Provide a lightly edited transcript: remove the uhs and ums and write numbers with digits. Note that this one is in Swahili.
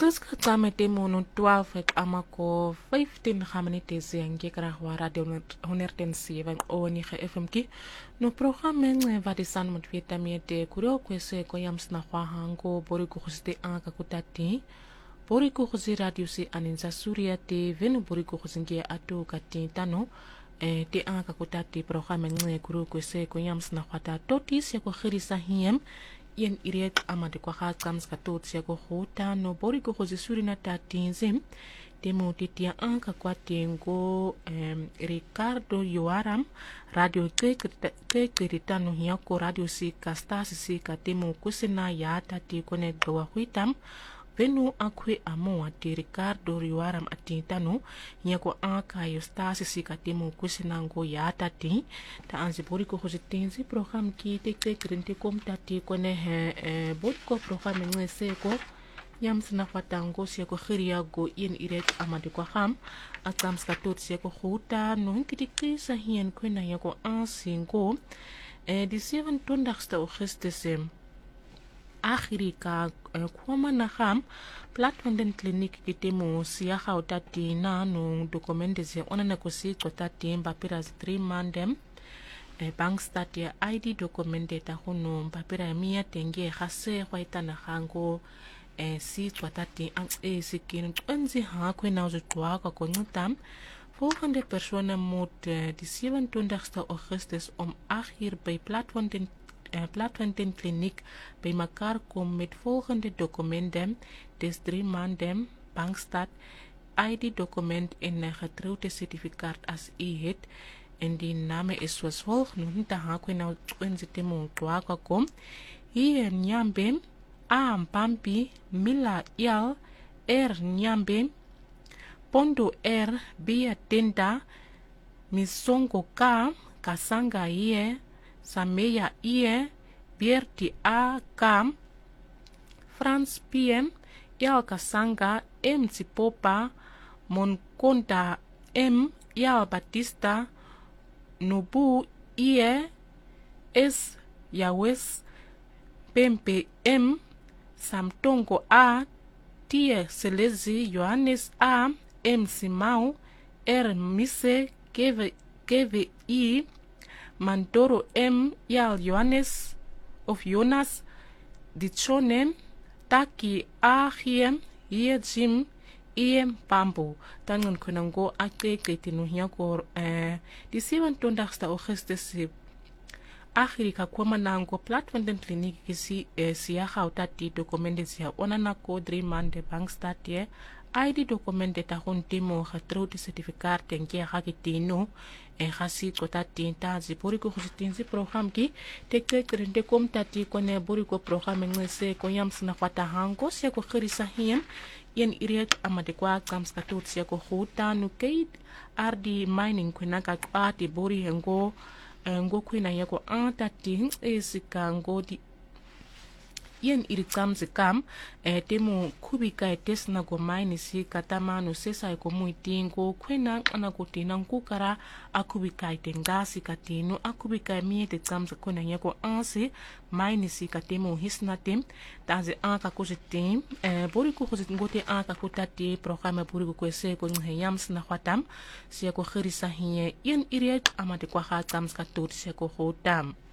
Qiska qame temo no 12 amako 15 minutes yange kara radio 107 oni ge FM ki no programme ngeva di san mot vitamite kuro kwese ko yams na kwa hango bori ko khste anga kutati bori ko khzi radio si aninsa surya te venu bori ko khzinge atu kati tano te anga kutati programme nge kuro kwese ko yams na kwata totis ya ko khirisa hiem yen irek amade kwa khatams katot ya ko hota no bori ko khozisuri na tatinzim temo titia anka kwa tengo Ricardo Yoaram radio kekritano hiya ko radio si kastasi si katemo kusena ya tati kone gawa huitam venu akwe amo ati Ricardo Yoaram atintano hiya ko anka yostasi si katemo kusena ngo ya tati ta anzi bori ko khozitenzi program ki te krente kom tati kone bori ko program ngese ko yams na fatango siya ko khiria go in irek amade ko ham atams katot siya ko khuta no nkitiki sa hien kwena ya ko ansingo di 7 tondagste augustus akhiri ka kwama na ham platform clinic kitemo siya khauta tina no dokumente siya onana ko si kota timba piras 3 mandem bank stat ya ID dokumente ta hono papira mia tenge khase khwaita na khango si twatati ang sikin enzi ha kwena uzo twaka ko ngutam volgende persone moet die 27 augustus om 8 uur bij platform kliniek bij elkaar komen met volgende documenten des 3 maanden bankstaat ID document en een getrouwde certificaat als het en die naam is zoals volgt nu ta ha kwena enzi temo twaka kom hier nyambe Pampi, Mila Yal, Nyambe, Pondo Bia Tenda, Misongo Ka, Kasanga Ie, Sameya Ie, Bierti A Kam, Frans PM, Yal Kasanga, M Tsipopa, Monkonda M, Yal Batista, Nubu Ie, S Yawes, Pempe M, Samtongo A, Tia Selezi Johannes A, M Simau, Mise Keve I, Mandoro M, Yal Johannes of Jonas, Dichonem, Taki A Hiem, Jim, Iem Pambo. Dan kunnen go akte no hier ko die 27 augustus Afrika kwama nango platform den klinik kisi siya khautati dokumente siya onana ko 3 mande bank stat ye ID dokumente ta hontimo khatrouti certificaat tenke hakitino khasi kota tinta zipori ko khustinzi program ki tekte krende kom tati kone bori ko program ngese ko yams na kwata hango siya ko khirisa hiem yen irek amade kwa kams katot siya ko khuta no kate RD mining kwena ka ati bori hengo ngo kwena yako antati esika ngodi yen irikamze kam temo kubika tesna go mine si katamano sesa ko muitingo kwena ana kotina nkukara akubika itengasi katino akubika miete kamze kona yako anse mine si katemo hisnatem taze aka kojetem bori ko kojet ngote aka kotati programme bori ko kwese ko nyams na khatam si ko khirisa hiye yen iriet amade kwa khatams katot si ko khotam